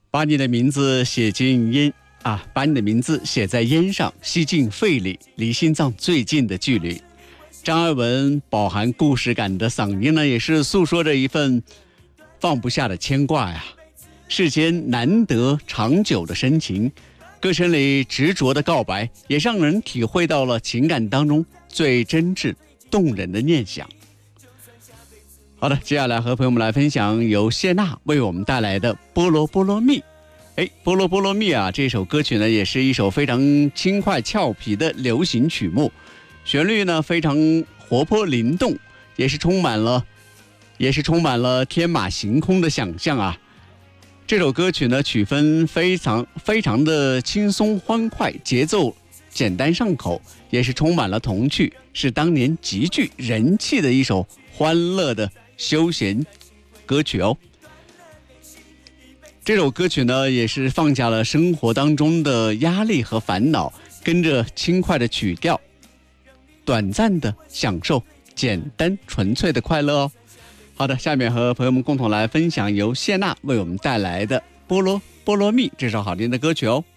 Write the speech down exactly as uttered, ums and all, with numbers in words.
把你的名字写进烟啊，把你的名字写在烟上，吸进肺里，离心脏最近的距离。张爱文饱含故事感的嗓音呢，也是诉说着一份放不下的牵挂呀。世间难得长久的深情，歌声里执着的告白，也让人体会到了情感当中最真挚动人的念想。好的，接下来和朋友们来分享由谢娜为我们带来的《菠萝菠萝蜜》。哎，菠萝菠萝蜜啊，这首歌曲呢，也是一首非常轻快俏皮的流行曲目，旋律呢非常活泼灵动，也是充满了，也是充满了天马行空的想象啊。这首歌曲呢，曲风非常非常的轻松欢快，节奏简单上口，也是充满了童趣，是当年极具人气的一首欢乐的休闲歌曲哦。这首歌曲呢，也是放下了生活当中的压力和烦恼，跟着轻快的曲调，短暂的享受简单纯粹的快乐哦。好的，下面和朋友们共同来分享由谢娜为我们带来的《菠萝菠萝蜜》这首好听的歌曲哦。